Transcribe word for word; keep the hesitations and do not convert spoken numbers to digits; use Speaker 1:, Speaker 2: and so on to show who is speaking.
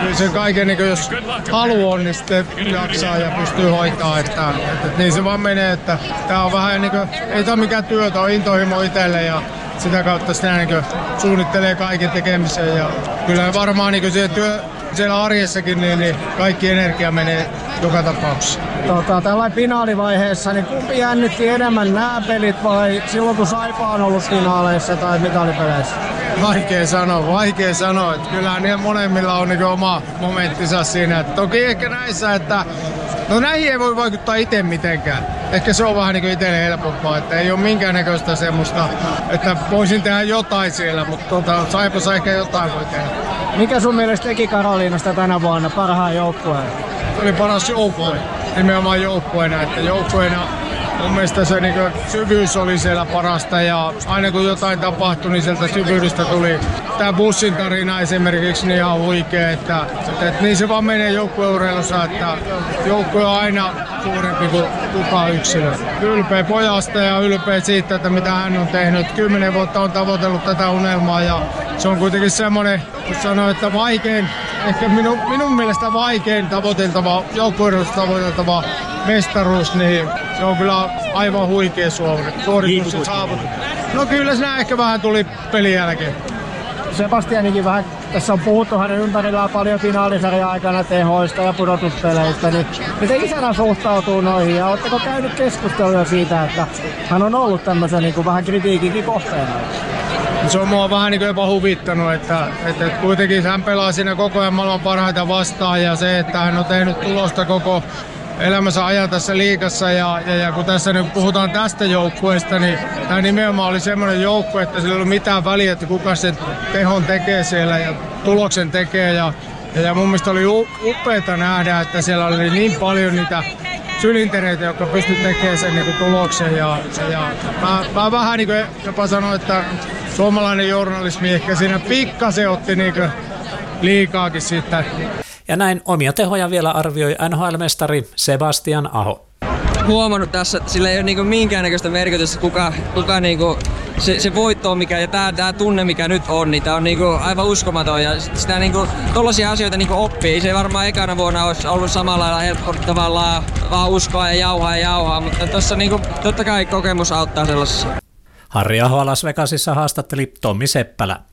Speaker 1: kyllä sen kaiken, niin jos halu on, niin sitten jaksaa ja pystyy hoitaa. Että, että, että niin se vaan menee, että tää on vähän niin kuin, ei tämä mikään työtä, on intohimo itselle ja sitä kautta sitä niin suunnittelee kaiken tekemisen. Ja kyllä varmaan niin siellä, työ, siellä arjessakin niin, niin kaikki energia menee joka tapauksessa.
Speaker 2: Tota, tällainen finaalivaiheessa, niin kumpi jännitti enemmän, nämä pelit vai silloin kun Saipa on ollut finaaleissa tai mitalipeleissä?
Speaker 1: Vaikea sanoa, vaikea sanoa. Että kyllähän niillä molemmilla on niin oma momenttinsa siinä. Että toki ehkä näissä, että no näihin ei voi vaikuttaa itse mitenkään. Ehkä se on vähän niin kuin itselle helpompaa, että ei ole minkäännäköistä semmoista, että voisin tehdä jotain siellä, mutta tuota, Saipassa ehkä jotain voi tehdä.
Speaker 2: Mikä sun mielestä teki Karoliinasta tänä vuonna parhaan joukkueen?
Speaker 1: Se oli paras joukkue, nimenomaan joukkueena, että joukkueena mun mielestä se niin syvyys oli siellä parasta ja aina kun jotain tapahtui, niin sieltä syvyydestä tuli tämä bussin tarina esimerkiksi niin ihan huikea, että, että, että niin se vaan menee joukkueurheilussa, että joukkue on aina suurempi kuin kukaan yksilö. Ylpeä pojasta ja ylpeä siitä, että mitä hän on tehnyt. Kymmenen vuotta on tavoitellut tätä unelmaa ja se on kuitenkin semmoinen, kun sanoo, että vaikein, ehkä minun, minun mielestä vaikein tavoiteltava, joukkueurheilussa tavoiteltava mestaruus, niin se on kyllä aivan huikea suoritus ja saavutus. No kyllä siinä ehkä vähän tuli pelin jälkeen.
Speaker 2: Sebastianikin vähän, tässä on puhuttu hänen ympärillään paljon finaalisarjan aikana tehoista ja pudotuspeleistä, niin miten isänä suhtautuu noihin ja oletteko käynyt keskustelua siitä, että hän on ollut tämmöisen niin kuin vähän kritiikinkin kohteena?
Speaker 1: Se on mua vähän niin kuin jopa huvittanut, että, että, että kuitenkin hän pelaa siinä koko ajan maailman parhaita vastaan ja se, että hän on tehnyt tulosta koko elämänsä ajan tässä liigassa ja, ja, ja kun tässä nyt puhutaan tästä joukkueesta, niin tämä nimenomaan oli semmoinen joukkue, että sillä ei ollut mitään väliä, että kuka sen tehon tekee siellä ja tuloksen tekee ja, ja, ja mun mielestä oli upeaa nähdä, että siellä oli niin paljon niitä sylintereitä, jotka pystyivät tekemään sen niin kuin tuloksen ja, ja mä, mä vähän niin kuin jopa sanoin, että suomalainen journalismi ehkä siinä pikkasen otti niin kuin liikaakin siitä.
Speaker 3: Ja näin omia tehoja vielä arvioi N H L-mestari Sebastian Aho.
Speaker 4: Huomannut tässä, että sillä ei ole niinku minkäännäköistä merkitystä, kuka, kuka niinku, se, se voitto on mikä, ja tää, tää tunne mikä nyt on, niin tää on niinku aivan uskomaton ja sitä niinku, tollaisia asioita niinku oppii. Se varmaan ekana vuonna olisi ollut samalla lailla helppo tavallaan vaan uskoa ja jauhaa ja jauhaa, mutta tossa niinku, totta kai kokemus auttaa sellaisessa.
Speaker 3: Harri Aho Las Vegasissa haastatteli Tommi Seppälä.